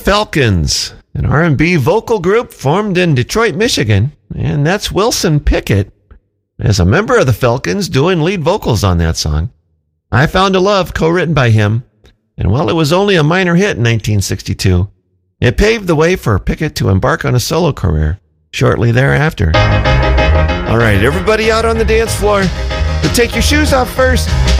Falcons, an R&B vocal group formed in Detroit, Michigan, and that's Wilson Pickett as a member of the Falcons doing lead vocals on that song. I Found a Love, co-written by him, and while it was only a minor hit in 1962, it paved the way for Pickett to embark on a solo career shortly thereafter. All right, everybody out on the dance floor, but take your shoes off first.